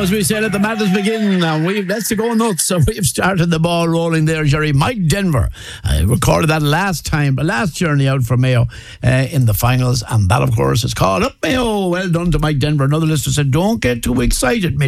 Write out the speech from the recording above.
as we say, let the madness begin. Let's go nuts. So we've started the ball rolling there, Jerry. Mike Denver recorded that last journey out for Mayo in the finals, and that, of course, is called Up Mayo. Well done to Mike Denver. Another listener said, don't get too excited, mate.